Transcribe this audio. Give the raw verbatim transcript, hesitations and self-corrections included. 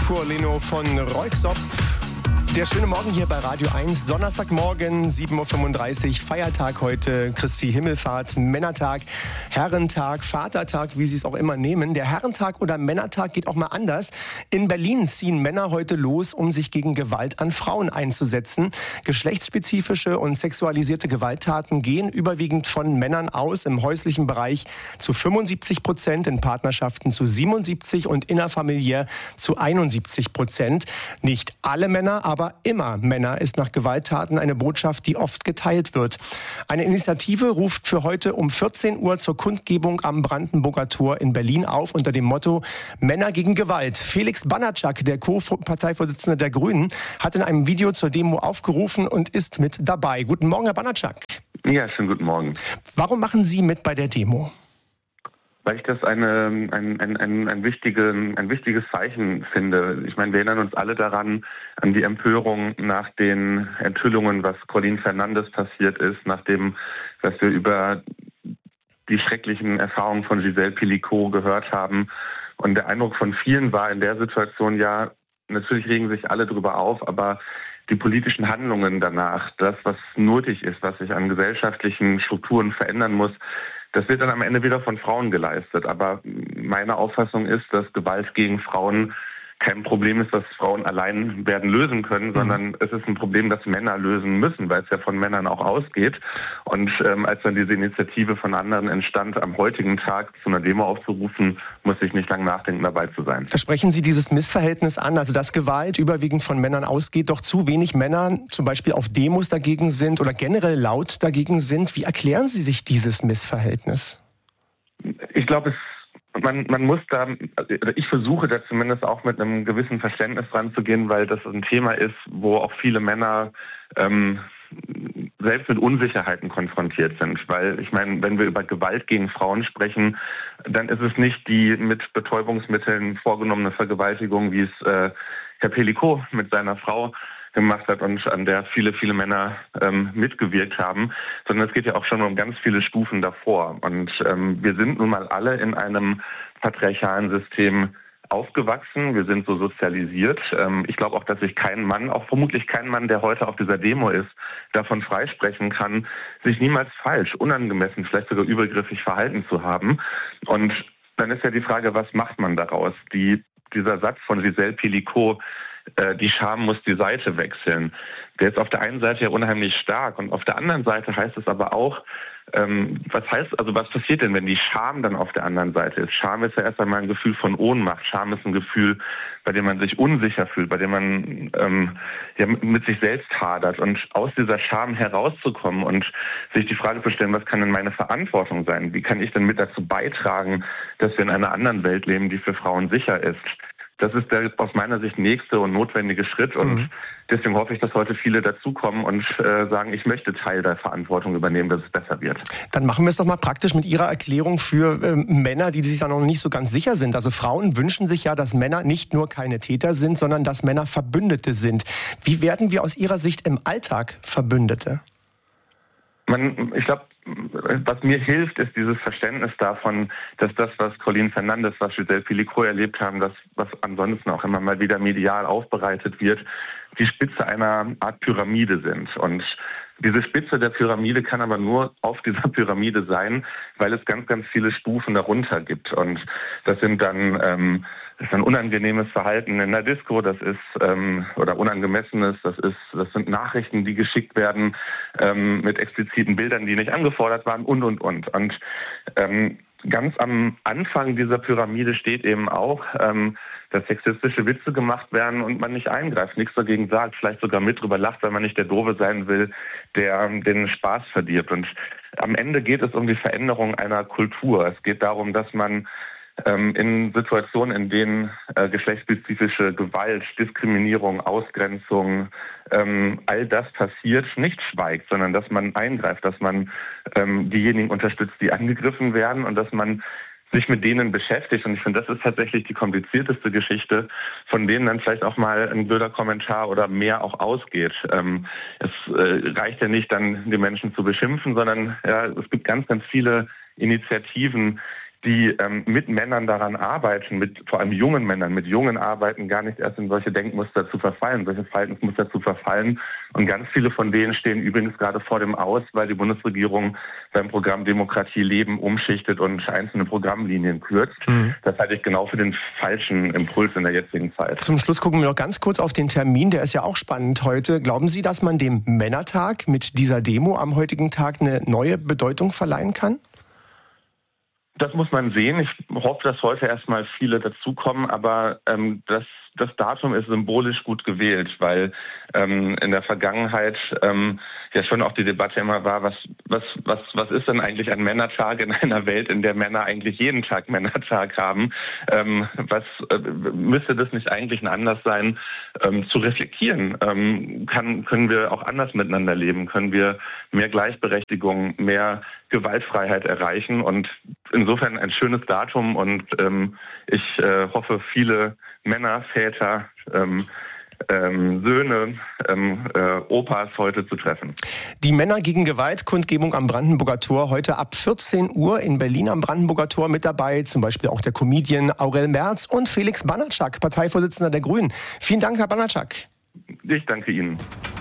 Pour Leno von Röyksopp. Der schöne Morgen hier bei Radio eins, Donnerstagmorgen, sieben Uhr fünfunddreißig, Feiertag heute, Christi Himmelfahrt, Männertag, Herrentag, Vatertag, wie Sie es auch immer nehmen. Der Herrentag oder Männertag geht auch mal anders. In Berlin ziehen Männer heute los, um sich gegen Gewalt an Frauen einzusetzen. Geschlechtsspezifische und sexualisierte Gewalttaten gehen überwiegend von Männern aus, im häuslichen Bereich zu fünfundsiebzig Prozent, in Partnerschaften zu siebenundsiebzig und innerfamiliär zu einundsiebzig Prozent. Nicht alle Männer, aber Aber immer Männer ist nach Gewalttaten eine Botschaft, die oft geteilt wird. Eine Initiative ruft für heute um vierzehn Uhr zur Kundgebung am Brandenburger Tor in Berlin auf unter dem Motto Männer gegen Gewalt. Felix Banatschak, der Co-Parteivorsitzende der Grünen, hat in einem Video zur Demo aufgerufen und ist mit dabei. Guten Morgen, Herr Banatschak. Ja, schönen guten Morgen. Warum machen Sie mit bei der Demo? Weil ich das eine, ein, ein, ein, ein, wichtige, ein wichtiges Zeichen finde. Ich meine, wir erinnern uns alle daran, an die Empörung nach den Enthüllungen, was Colin Fernandes passiert ist, nachdem, was wir über die schrecklichen Erfahrungen von Gisèle Pelicot gehört haben. Und der Eindruck von vielen war in der Situation, ja, natürlich regen sich alle drüber auf, aber die politischen Handlungen danach, das, was nötig ist, was sich an gesellschaftlichen Strukturen verändern muss, das wird dann am Ende wieder von Frauen geleistet. Aber meine Auffassung ist, dass Gewalt gegen Frauen kein Problem ist, das Frauen allein werden lösen können, sondern es ist ein Problem, das Männer lösen müssen, weil es ja von Männern auch ausgeht. Und ähm, als dann diese Initiative von anderen entstand, am heutigen Tag zu einer Demo aufzurufen, musste ich nicht lange nachdenken, dabei zu sein. Da sprechen Sie dieses Missverhältnis an, also dass Gewalt überwiegend von Männern ausgeht, doch zu wenig Männer zum Beispiel auf Demos dagegen sind oder generell laut dagegen sind. Wie erklären Sie sich dieses Missverhältnis? Ich glaube, es Man, man muss da, also ich versuche da zumindest auch mit einem gewissen Verständnis dran zu gehen, weil das ein Thema ist, wo auch viele Männer ähm, selbst mit Unsicherheiten konfrontiert sind. Weil ich meine, wenn wir über Gewalt gegen Frauen sprechen, dann ist es nicht die mit Betäubungsmitteln vorgenommene Vergewaltigung, wie es äh, Herr Pelicot mit seiner Frau gemacht hat und an der viele, viele Männer ähm, mitgewirkt haben, sondern es geht ja auch schon um ganz viele Stufen davor. Und ähm, wir sind nun mal alle in einem patriarchalen System aufgewachsen, wir sind so sozialisiert. Ähm, ich glaube auch, dass sich kein Mann, auch vermutlich kein Mann, der heute auf dieser Demo ist, davon freisprechen kann, sich niemals falsch, unangemessen, vielleicht sogar übergriffig verhalten zu haben. Und dann ist ja die Frage, was macht man daraus? Die, dieser Satz von Gisèle Pelicot, die Scham muss die Seite wechseln. Der ist auf der einen Seite ja unheimlich stark und auf der anderen Seite heißt es aber auch, ähm, was heißt, also was passiert denn, wenn die Scham dann auf der anderen Seite ist? Scham ist ja erst einmal ein Gefühl von Ohnmacht. Scham ist ein Gefühl, bei dem man sich unsicher fühlt, bei dem man ähm, ja, mit sich selbst hadert. Und aus dieser Scham herauszukommen und sich die Frage zu stellen, was kann denn meine Verantwortung sein? Wie kann ich denn mit dazu beitragen, dass wir in einer anderen Welt leben, die für Frauen sicher ist? Das ist der aus meiner Sicht nächste und notwendige Schritt und mhm. deswegen hoffe ich, dass heute viele dazukommen und äh, sagen, ich möchte Teil der Verantwortung übernehmen, dass es besser wird. Dann machen wir es doch mal praktisch mit Ihrer Erklärung für äh, Männer, die sich da noch nicht so ganz sicher sind. Also Frauen wünschen sich ja, dass Männer nicht nur keine Täter sind, sondern dass Männer Verbündete sind. Wie werden wir aus Ihrer Sicht im Alltag Verbündete? Man, ich glaube, was mir hilft, ist dieses Verständnis davon, dass das, was Colin Fernandes, was Gisèle Pelicot erlebt haben, das, was ansonsten auch immer mal wieder medial aufbereitet wird, die Spitze einer Art Pyramide sind. Und diese Spitze der Pyramide kann aber nur auf dieser Pyramide sein, weil es ganz, ganz viele Stufen darunter gibt. Und das sind dann ähm, das ist ein unangenehmes Verhalten in der Disco, das ist ähm, oder unangemessenes, das ist, das sind Nachrichten, die geschickt werden ähm, mit expliziten Bildern, die nicht angefordert waren und und und. Und ähm, ganz am Anfang dieser Pyramide steht eben auch, ähm, dass sexistische Witze gemacht werden und man nicht eingreift, nichts dagegen sagt, vielleicht sogar mit drüber lacht, weil man nicht der Doofe sein will, der ähm, den Spaß verdirbt. Und am Ende geht es um die Veränderung einer Kultur. Es geht darum, dass man in Situationen, in denen äh, geschlechtsspezifische Gewalt, Diskriminierung, Ausgrenzung, ähm, all das passiert, nicht schweigt, sondern dass man eingreift, dass man ähm, diejenigen unterstützt, die angegriffen werden und dass man sich mit denen beschäftigt. Und ich finde, das ist tatsächlich die komplizierteste Geschichte, von denen dann vielleicht auch mal ein blöder Kommentar oder mehr auch ausgeht. Ähm, es äh, reicht ja nicht, dann die Menschen zu beschimpfen, sondern ja, es gibt ganz, ganz viele Initiativen, die ähm, mit Männern daran arbeiten, mit vor allem jungen Männern, mit jungen Arbeiten gar nicht erst in solche Denkmuster zu verfallen, solche Verhaltensmuster zu verfallen. Und ganz viele von denen stehen übrigens gerade vor dem Aus, weil die Bundesregierung beim Programm Demokratie leben umschichtet und einzelne Programmlinien kürzt. Mhm. Das halte ich genau für den falschen Impuls in der jetzigen Zeit. Zum Schluss gucken wir noch ganz kurz auf den Termin, der ist ja auch spannend heute. Glauben Sie, dass man dem Männertag mit dieser Demo am heutigen Tag eine neue Bedeutung verleihen kann? Das muss man sehen. Ich hoffe, dass heute erstmal viele dazukommen, aber ähm, das, das Datum ist symbolisch gut gewählt, weil ähm, in der Vergangenheit ähm, ja schon auch die Debatte immer war, was, was, was, was ist denn eigentlich ein Männertag in einer Welt, in der Männer eigentlich jeden Tag Männertag haben? Ähm, was äh, müsste das nicht eigentlich ein Anlass sein, ähm, zu reflektieren? Ähm, kann, können wir auch anders miteinander leben? Können wir mehr Gleichberechtigung, mehr Gewaltfreiheit erreichen? Und insofern ein schönes Datum und ähm, ich äh, hoffe, viele Männer, Väter, ähm, ähm, Söhne, ähm, äh, Opas heute zu treffen. Die Männer gegen Gewalt, Kundgebung am Brandenburger Tor heute ab vierzehn Uhr in Berlin am Brandenburger Tor mit dabei. Zum Beispiel auch der Comedian Aurel Merz und Felix Banatschak, Parteivorsitzender der Grünen. Vielen Dank, Herr Banatschak. Ich danke Ihnen.